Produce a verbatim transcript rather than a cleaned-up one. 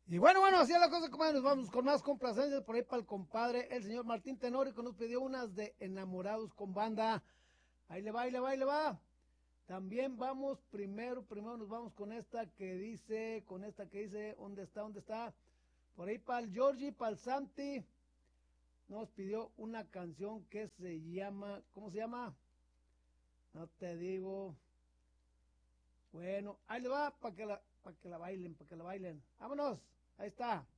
Y bueno, bueno, así es la cosa, compadre. Nos vamos con más complacencias por ahí para el compadre, el señor Martín Tenórico. Nos pidió unas de Enamorados con Banda. Ahí le va, ahí le va, ahí le va. También vamos, primero, primero nos vamos con esta que dice, con esta que dice, ¿dónde está, dónde está? Por ahí para el Georgie, para el Santi. Nos pidió una canción que se llama, ¿cómo se llama? No te digo. Bueno, ahí le va para que la, para que la bailen, para que la bailen. Vámonos, ahí está.